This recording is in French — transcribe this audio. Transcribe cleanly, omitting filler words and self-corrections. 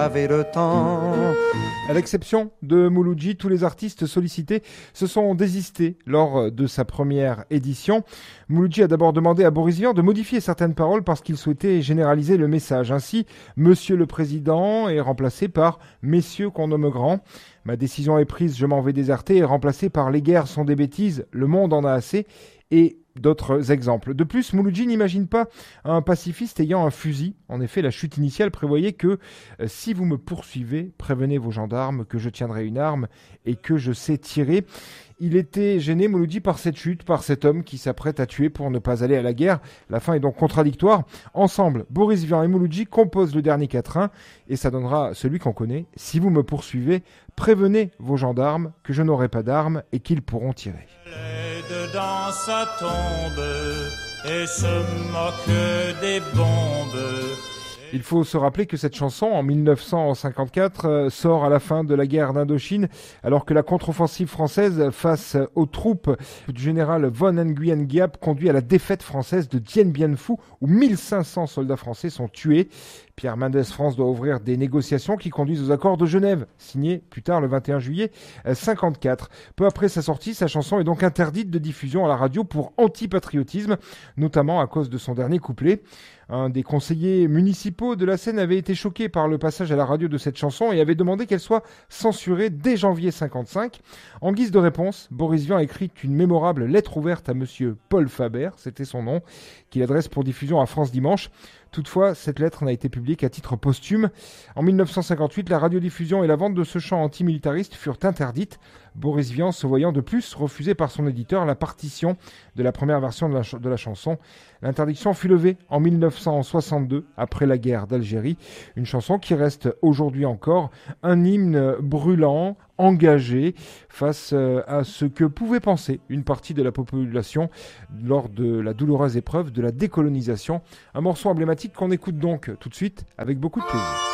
Avait le temps. À l'exception de Mouloudji, tous les artistes sollicités se sont désistés lors de sa première édition. Mouloudji a d'abord demandé à Boris Vian de modifier certaines paroles parce qu'il souhaitait généraliser le message. Ainsi, Monsieur le Président est remplacé par Messieurs qu'on nomme grand. Ma décision est prise, je m'en vais déserter est remplacé par Les guerres sont des bêtises, le monde en a assez et d'autres exemples. De plus, Mouloudji n'imagine pas un pacifiste ayant un fusil. En effet, la chute initiale prévoyait que si vous me poursuivez, prévenez vos gendarmes que je tiendrai une arme et que je sais tirer. Il était gêné, Mouloudji, par cette chute, par cet homme qui s'apprête à tuer pour ne pas aller à la guerre. La fin est donc contradictoire. Ensemble, Boris Vian et Mouloudji composent le dernier quatrain et ça donnera celui qu'on connaît. Si vous me poursuivez, prévenez vos gendarmes que je n'aurai pas d'armes et qu'ils pourront tirer. Dans sa tombe et se moque des bombes. Il faut se rappeler que cette chanson, en 1954, sort à la fin de la guerre d'Indochine, alors que la contre-offensive française face aux troupes du général von Nguyen Giap conduit à la défaite française de Dien Bien Phu, où 1500 soldats français sont tués. Pierre Mendès France doit ouvrir des négociations qui conduisent aux accords de Genève, signés plus tard le 21 juillet 54. Peu après sa sortie, sa chanson est donc interdite de diffusion à la radio pour antipatriotisme, notamment à cause de son dernier couplet. Un des conseillers municipaux de la Seine avait été choqué par le passage à la radio de cette chanson et avait demandé qu'elle soit censurée dès janvier 55. En guise de réponse, Boris Vian écrit une mémorable lettre ouverte à monsieur Paul Faber, c'était son nom, qu'il adresse pour diffusion à France Dimanche. Toutefois, cette lettre n'a été publiée qu'à titre posthume. En 1958, la radiodiffusion et la vente de ce chant antimilitariste furent interdites. Boris Vian se voyant de plus refuser par son éditeur la partition de la première version de la chanson. L'interdiction fut levée en 1962, après la guerre d'Algérie. Une chanson qui reste aujourd'hui encore un hymne brûlant, engagé face à ce que pouvait penser une partie de la population lors de la douloureuse épreuve de la décolonisation. Un morceau emblématique qu'on écoute donc tout de suite avec beaucoup de plaisir.